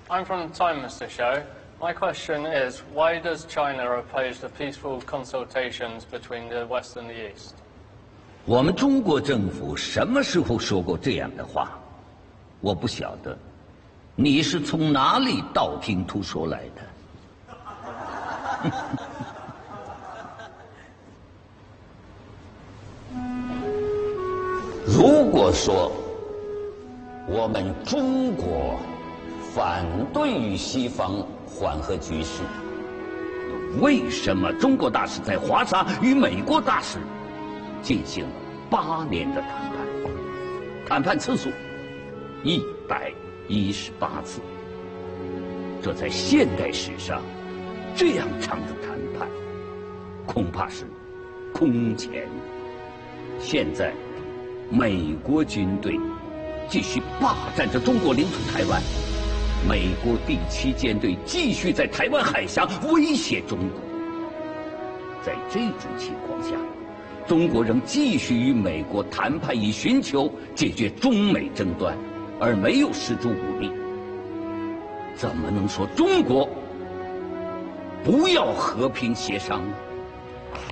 I'm from the Time Mr. Show. My question is, why does China oppose the peaceful consultations between the West and the East? 我们中国政府什么时候说过这样的话？我不晓得，你是从哪里道听途说来的？如果说我们中国反对与西方缓和局势，为什么中国大使在华沙与美国大使进行了8年的谈判？谈判次数118次，这在现代史上这样长的谈判，恐怕是空前。现在，美国军队继续霸占着中国领土台湾，美国第7舰队继续在台湾海峡威胁中国。在这种情况下，中国仍继续与美国谈判，以寻求解决中美争端，而没有施诸武力。怎么能说中国不要和平协商呢？